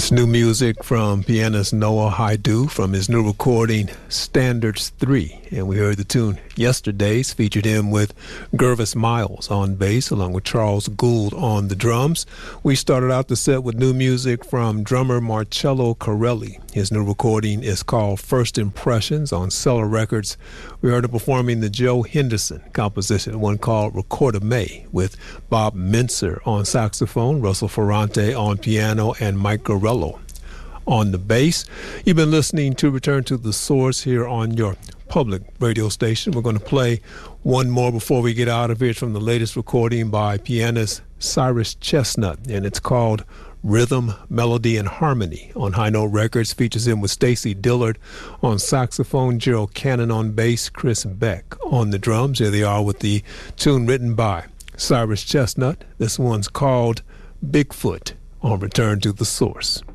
That's new music from pianist Noah Haidu from his new recording, Standards 3. And we heard the tune Yesterdays, featured him with Gervis Miles on bass, along with Charles Gould on the drums. We started out the set with new music from drummer Marcello Corelli. His new recording is called First Impressions on Cellar Records. We heard him performing the Joe Henderson composition, one called Record of May, with Bob Mincer on saxophone, Russell Ferrante on piano, and Mike Gorello on the bass. You've been listening to Return to the Source here on your public radio station. We're going to play one more before we get out of here. It's from the latest recording by pianist Cyrus Chestnut, and it's called Rhythm, Melody, and Harmony on High Note Records. Features him with Stacy Dillard on saxophone, Gerald Cannon on bass, Chris Beck on the drums. Here they are with the tune written by Cyrus Chestnut. This one's called Bigfoot on Return to the Source.